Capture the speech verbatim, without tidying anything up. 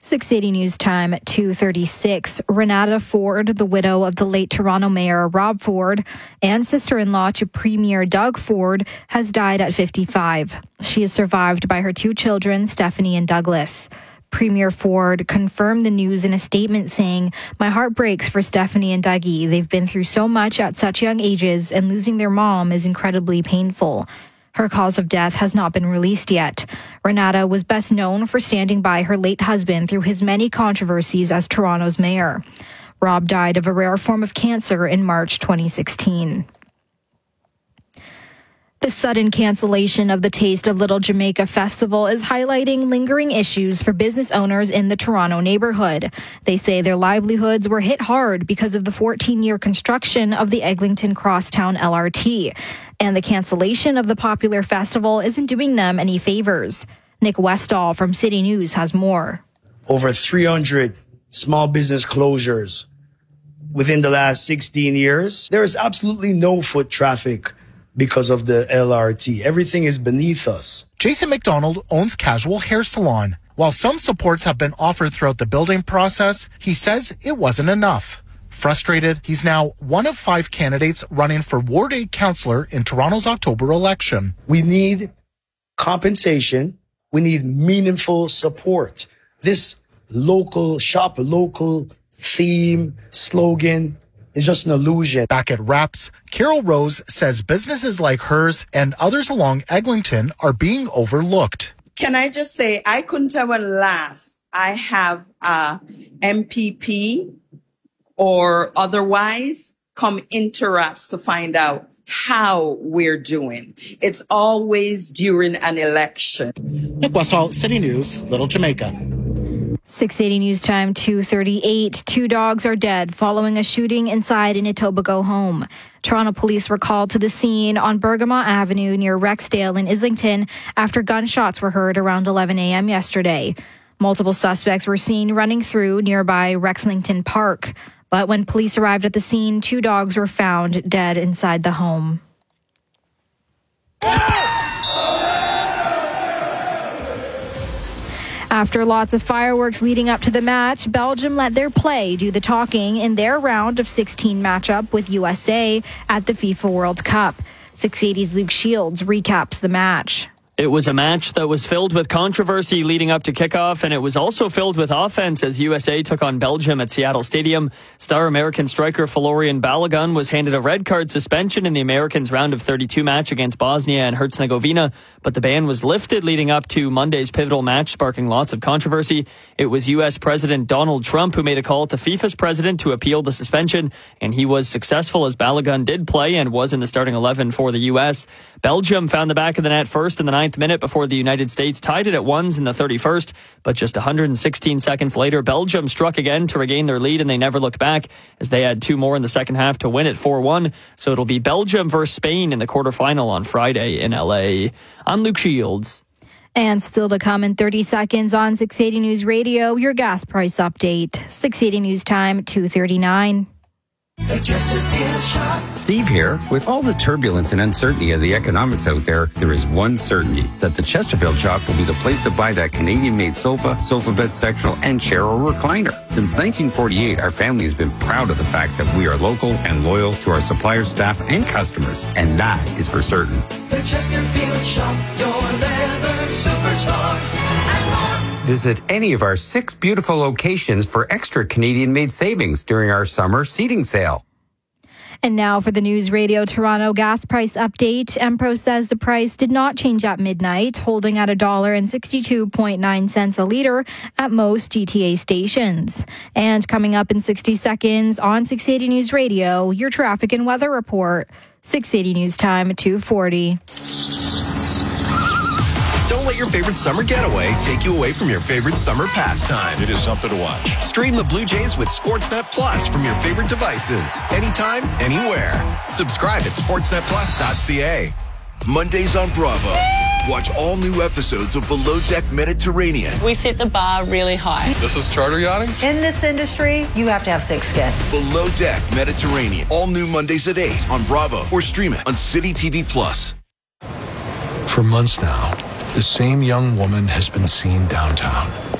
six eighty News Time at two thirty-six. Renata Ford, the widow of the late Toronto Mayor Rob Ford and sister-in-law to Premier Doug Ford, has died at fifty-five. She is survived by her two children, Stephanie and Douglas. Premier Ford confirmed the news in a statement saying, "My heart breaks for Stephanie and Dougie. They've been through so much at such young ages, and losing their mom is incredibly painful." Her cause of death has not been released yet. Renata was best known for standing by her late husband through his many controversies as Toronto's mayor. Rob died of a rare form of cancer in March twenty sixteen. The sudden cancellation of the Taste of Little Jamaica Festival is highlighting lingering issues for business owners in the Toronto neighborhood. They say their livelihoods were hit hard because of the fourteen-year construction of the Eglinton Crosstown L R T. And the cancellation of the popular festival isn't doing them any favors. Nick Westall from City News has more. Over three hundred small business closures within the last sixteen years. There is absolutely no foot traffic because of the L R T. Everything is beneath us. Jason McDonald owns Casual Hair Salon. While some supports have been offered throughout the building process, he says it wasn't enough. Frustrated, he's now one of five candidates running for Ward eight councillor in Toronto's October election. We need compensation. We need meaningful support. This local, shop local theme, slogan, is just an illusion. Back at Raps, Carol Rose says businesses like hers and others along Eglinton are being overlooked. Can I just say, I couldn't tell when last I have a M P P or otherwise come into Raps to find out how we're doing. It's always during an election. Nick Westall, City News, Little Jamaica. six eighty News Time, two thirty-eight. Two dogs are dead following a shooting inside an Etobicoke home. Toronto police were called to the scene on Bergamot Avenue near Rexdale in Islington after gunshots were heard around eleven a.m. yesterday. Multiple suspects were seen running through nearby Rexlington Park. But when police arrived at the scene, two dogs were found dead inside the home. After lots of fireworks leading up to the match, Belgium let their play do the talking in their round of sixteen matchup with U S A at the FIFA World Cup. six eighty's Luke Shields recaps the match. It was a match that was filled with controversy leading up to kickoff, and it was also filled with offense as U S A took on Belgium at Seattle Stadium. Star American striker Folarin Balogun was handed a red card suspension in the Americans' round of thirty-two match against Bosnia and Herzegovina, but the ban was lifted leading up to Monday's pivotal match, sparking lots of controversy. It was U S President Donald Trump who made a call to FIFA's president to appeal the suspension, and he was successful as Balogun did play and was in the starting eleven for the U S. Belgium found the back of the net first in the ninth minute before the United States tied it at ones in the thirty-first, but just one hundred sixteen seconds later, Belgium struck again to regain their lead, and they never looked back as they had two more in the second half to win it four one. So it'll be Belgium versus Spain in the quarterfinal on Friday in L A. I'm Luke Shields. And still to come in thirty seconds on six eighty News Radio, your gas price update. six eighty News Time, two thirty-nine. The Chesterfield Shop. Steve here. With all the turbulence and uncertainty of the economics out there, there is one certainty, that the Chesterfield Shop will be the place to buy that Canadian-made sofa, sofa bed sectional, and chair or recliner. Since nineteen forty-eight, our family has been proud of the fact that we are local and loyal to our suppliers, staff, and customers, and that is for certain. The Chesterfield Shop, your leather superstar. Visit any of our six beautiful locations for extra Canadian-made savings during our summer seating sale. And now for the News Radio Toronto gas price update. Empro says the price did not change at midnight, holding at one dollar and sixty-two point nine cents a litre at most G T A stations. And coming up in sixty seconds on six eighty News Radio, your traffic and weather report. six eighty News Time at two forty. Don't let your favorite summer getaway take you away from your favorite summer pastime. It is something to watch. Stream the Blue Jays with Sportsnet Plus from your favorite devices. Anytime, anywhere. Subscribe at sportsnet plus dot c a. Mondays on Bravo. Watch all new episodes of Below Deck Mediterranean. We set the bar really high. This is charter yachting? In this industry, you have to have thick skin. Below Deck Mediterranean. All new Mondays at eight on Bravo or stream it on City T V Plus. For months now, the same young woman has been seen downtown,